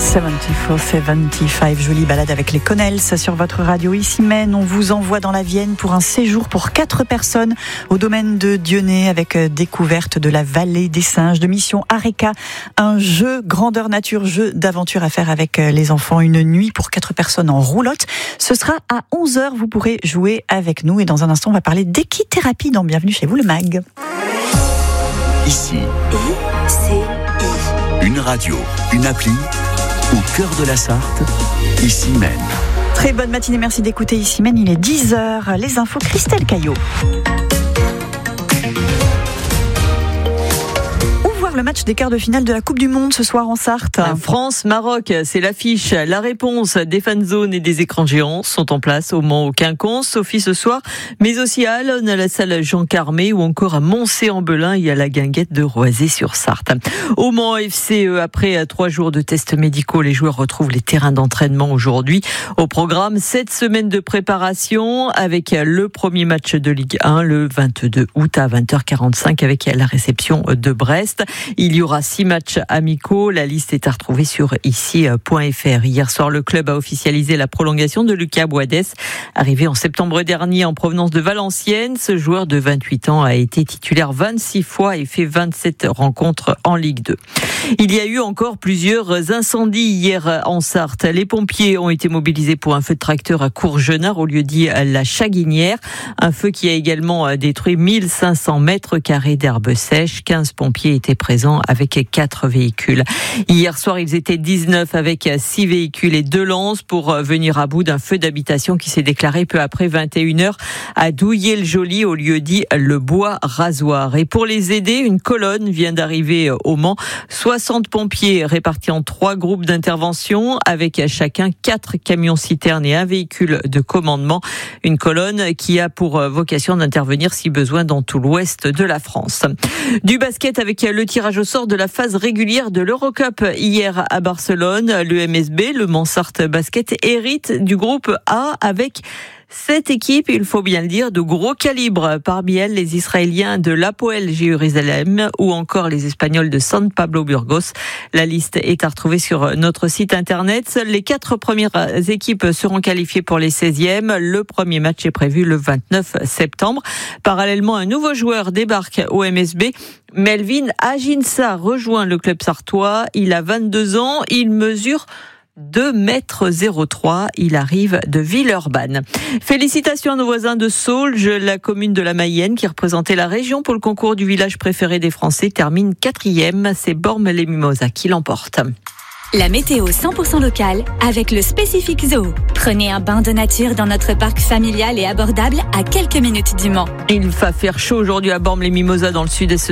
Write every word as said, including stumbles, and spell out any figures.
soixante-quatre soixante-quinze, jolie balade avec les Connells sur votre radio. Ici Maine, on vous envoie dans la Vienne pour un séjour pour quatre personnes au domaine de Dieunay avec découverte de la vallée des singes, de mission Areka, un jeu grandeur nature, jeu d'aventure à faire avec les enfants, une nuit pour quatre personnes en roulotte. Ce sera à onze heures, vous pourrez jouer avec nous et dans un instant on va parler d'équithérapie dans Bienvenue chez vous le mag. Ici, I C I. Une radio, une appli, au cœur de la Sarthe, ici Maine. Très bonne matinée, merci d'écouter Ici Maine, il est dix heures. Les infos, Christelle Caillot. Le match des quarts de finale de la Coupe du Monde ce soir en Sarthe. France-Maroc, c'est l'affiche. La réponse des fan zones et des écrans géants sont en place au Mans, au Quinconce, Sophie ce soir, mais aussi à Allonne, à la salle Jean Carmé ou encore à Moncé-en-Belin et à la guinguette de Roisey-sur-Sarthe. Au Mans F C, après trois jours de tests médicaux, les joueurs retrouvent les terrains d'entraînement aujourd'hui. Au programme, sept semaines de préparation avec le premier match de Ligue un le vingt-deux août à vingt heures quarante-cinq avec la réception de Brest. Il y aura six matchs amicaux. La liste est à retrouver sur ici point f r. Hier soir, le club a officialisé la prolongation de Lucas Boadès. Arrivé en septembre dernier en provenance de Valenciennes, ce joueur de vingt-huit ans a été titulaire vingt-six fois et fait vingt-sept rencontres en Ligue deux. Il y a eu encore plusieurs incendies hier en Sarthe. Les pompiers ont été mobilisés pour un feu de tracteur à Courgenard, au lieu dit la Chaguinière. Un feu qui a également détruit mille cinq cents mètres carrés d'herbes sèches. quinze pompiers étaient présents avec quatre véhicules. Hier soir, ils étaient dix-neuf avec six véhicules et deux lances pour venir à bout d'un feu d'habitation qui s'est déclaré peu après vingt et une heures à Douillet-le-Joli, au lieu dit le Bois Rasoir. Et pour les aider, une colonne vient d'arriver au Mans. soixante pompiers répartis en trois groupes d'intervention avec chacun quatre camions-citernes et un véhicule de commandement. Une colonne qui a pour vocation d'intervenir si besoin dans tout l'ouest de la France. Du basket avec le tirage au sort de la phase régulière de l'Eurocup hier à Barcelone. Le M S B, le Mans Sarthe Basket, hérite du groupe A avec cette équipe, il faut bien le dire, de gros calibre. Parmi elles, les Israéliens de l'Hapoel Jérusalem ou encore les Espagnols de San Pablo Burgos. La liste est à retrouver sur notre site internet. Seules les quatre premières équipes seront qualifiées pour les seizièmes. Le premier match est prévu le vingt-neuf septembre. Parallèlement, un nouveau joueur débarque au M S B. Melvin Aginsa rejoint le club sartois. Il a vingt-deux ans. Il mesure deux mètres zéro trois, il arrive de Villeurbanne. Félicitations à nos voisins de Saulges, la commune de la Mayenne qui représentait la région pour le concours du village préféré des Français termine quatrième, c'est Bormes-les-Mimosas qui l'emporte. La météo cent pour cent locale avec le Spécifique Zoo. Prenez un bain de nature dans notre parc familial et abordable à quelques minutes du Mans. Il va faire chaud aujourd'hui à Bormes-les-Mimosas dans le sud-est